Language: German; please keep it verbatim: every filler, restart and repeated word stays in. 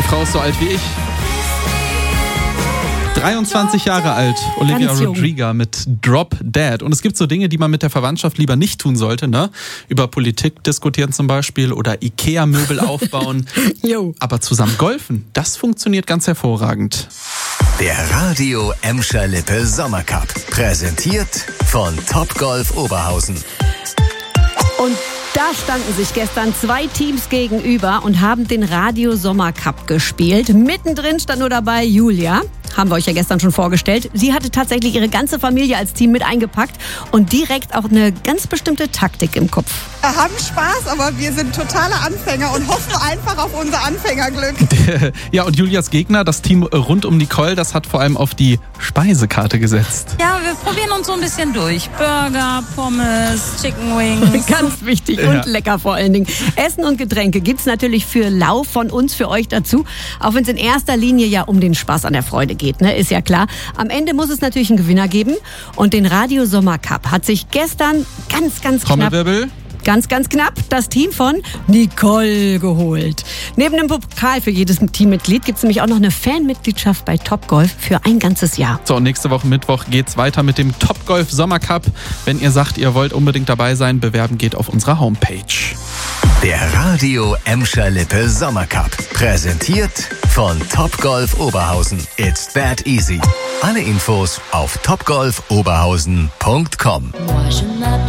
Frau ist so alt wie ich. dreiundzwanzig Jahre alt, Olivia Rodrigo mit Drop Dead. Und es gibt so Dinge, die man mit der Verwandtschaft lieber nicht tun sollte, ne? Über Politik diskutieren zum Beispiel oder Ikea-Möbel aufbauen. Aber zusammen golfen, das funktioniert ganz hervorragend. Der Radio Emscher Lippe Sommercup. Präsentiert von Topgolf Oberhausen. Und da standen sich gestern zwei Teams gegenüber und haben den Radio Sommercup gespielt. Mittendrin stand nur dabei Julia. Haben wir euch ja gestern schon vorgestellt. Sie hatte tatsächlich ihre ganze Familie als Team mit eingepackt und direkt auch eine ganz bestimmte Taktik im Kopf. Wir haben Spaß, aber wir sind totale Anfänger und hoffen einfach auf unser Anfängerglück. Ja, und Julias Gegner, das Team rund um Nicole, das hat vor allem auf die Speisekarte gesetzt. Ja, wir probieren uns so ein bisschen durch. Burger, Pommes, Chicken Wings. Ganz wichtig und ja. lecker vor allen Dingen. Essen und Getränke gibt's natürlich für Lau von uns, für euch dazu. Auch wenn es in erster Linie ja um den Spaß an der Freude geht, ne? Ist ja klar. Am Ende muss es natürlich einen Gewinner geben. Und den Radio Sommercup hat sich gestern ganz, ganz knapp... Trommelwirbel. Ganz, ganz knapp das Team von Nicole geholt. Neben dem Pokal für jedes Teammitglied gibt es nämlich auch noch eine Fanmitgliedschaft bei Topgolf für ein ganzes Jahr. So, und nächste Woche Mittwoch geht's weiter mit dem Topgolf Sommercup. Wenn ihr sagt, ihr wollt unbedingt dabei sein, bewerben geht auf unserer Homepage. Der Radio Emscher Lippe Sommercup. Präsentiert von Topgolf Oberhausen. It's that easy. Alle Infos auf topgolf oberhausen punkt com.